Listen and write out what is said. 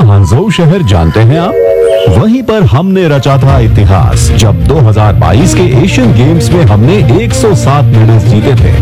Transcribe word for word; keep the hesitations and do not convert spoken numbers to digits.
Hangzhou शहर जानते हैं आप? वहीं पर हमने रचा था इतिहास जब दो हज़ार बाईस के एशियन गेम्स में हमने एक सौ सात मेडल्स जीते थे।